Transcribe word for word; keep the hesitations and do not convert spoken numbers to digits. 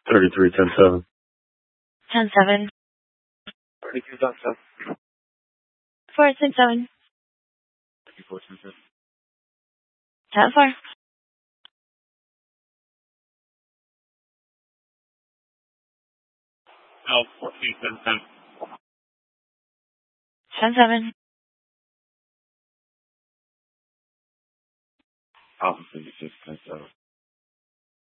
thirty-three, ten seven. ten seven. thirty-two, ten seven. four six seven. thirty-four, ten seven. ten four. L fourteen, ten seven. ten seven. Alpha fifty-six, ten seven.